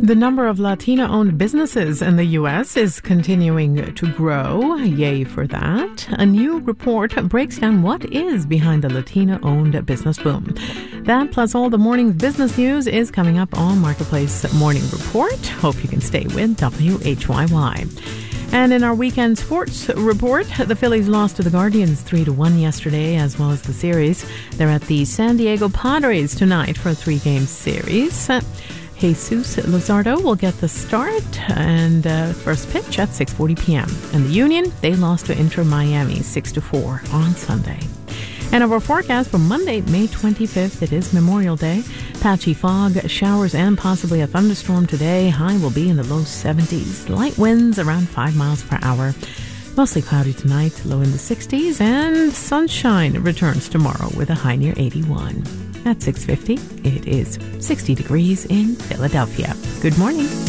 The number of Latina-owned businesses in the U.S. is continuing to grow. Yay for that. A new report breaks down what is behind the Latina-owned business boom. That plus all the morning's business news is coming up on Marketplace Morning Report. Hope you can stay with WHYY. And in our weekend sports report, the Phillies lost to the Guardians 3-1 yesterday, as well as the series. They're at the San Diego Padres tonight for a 3-game series. Jesus Luzardo will get the start and first pitch at 6:40 p.m. And the Union, they lost to Inter Miami 6-4 on Sunday. And our forecast for Monday, May 25th, it is Memorial Day. Patchy fog, showers, and possibly a thunderstorm today. High will be in the low 70s. Light winds around 5 miles per hour. Mostly cloudy tonight, low in the 60s. And sunshine returns tomorrow with a high near 81. At 6:50, it is 60 degrees in Philadelphia. Good morning.